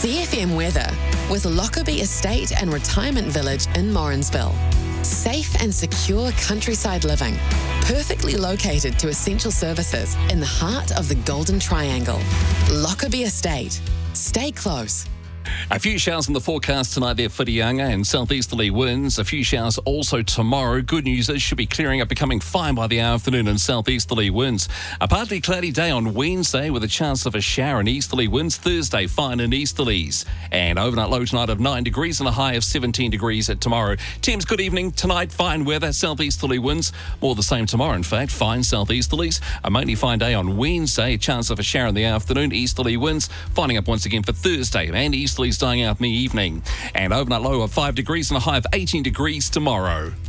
CFM weather with Lockerbie Estate and Retirement Village in Morrinsville. Safe and secure countryside living, perfectly located to essential services in the heart of the Golden Triangle. Lockerbie Estate. Stay close. A few showers in the forecast tonight there for Whitianga and southeasterly winds. A few showers also tomorrow. Good news is should be clearing up, becoming fine by the afternoon and southeasterly winds. A partly cloudy day on Wednesday with a chance of a shower and easterly winds. Thursday, fine and easterlies. And overnight low tonight of 9 degrees and a high of 17 degrees at tomorrow. Thames, good evening. Tonight, fine weather, southeasterly winds. More the same tomorrow, in fact. Fine southeasterlies. A mainly fine day on Wednesday. A chance of a shower in the afternoon. Easterly winds. Finding up once again for Thursday and easterlies dying out in the evening. And overnight low of 5 degrees and a high of 18 degrees tomorrow.